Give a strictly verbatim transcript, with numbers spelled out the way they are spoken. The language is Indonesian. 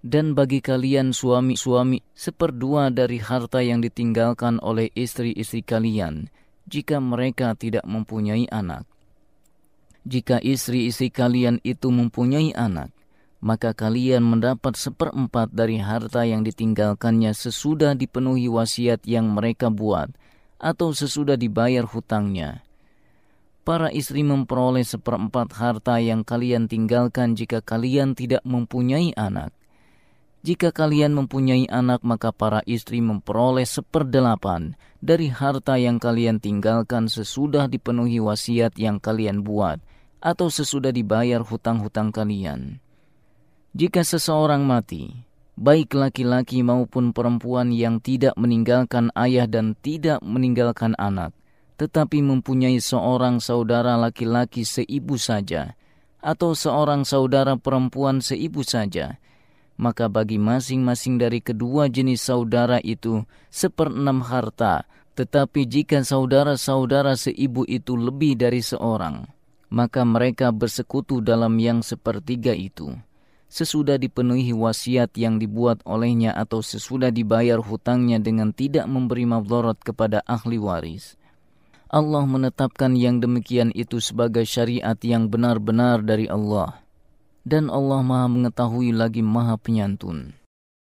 Dan bagi kalian suami-suami, seperdua dari harta yang ditinggalkan oleh istri-istri kalian, jika mereka tidak mempunyai anak. Jika istri-istri kalian itu mempunyai anak, maka kalian mendapat seperempat dari harta yang ditinggalkannya sesudah dipenuhi wasiat yang mereka buat, atau sesudah dibayar hutangnya. Para istri memperoleh seperempat harta yang kalian tinggalkan jika kalian tidak mempunyai anak. Jika kalian mempunyai anak, maka para istri memperoleh seperdelapan dari harta yang kalian tinggalkan sesudah dipenuhi wasiat yang kalian buat, atau sesudah dibayar hutang-hutang kalian. Jika seseorang mati, baik laki-laki maupun perempuan yang tidak meninggalkan ayah dan tidak meninggalkan anak, tetapi mempunyai seorang saudara laki-laki seibu saja, atau seorang saudara perempuan seibu saja, maka bagi masing-masing dari kedua jenis saudara itu seperenam harta. Tetapi jika saudara-saudara seibu itu lebih dari seorang, maka mereka bersekutu dalam yang sepertiga itu, sesudah dipenuhi wasiat yang dibuat olehnya atau sesudah dibayar hutangnya dengan tidak memberi madharat kepada ahli waris. Allah menetapkan yang demikian itu sebagai syariat yang benar-benar dari Allah. Dan Allah Maha Mengetahui lagi Maha Penyantun.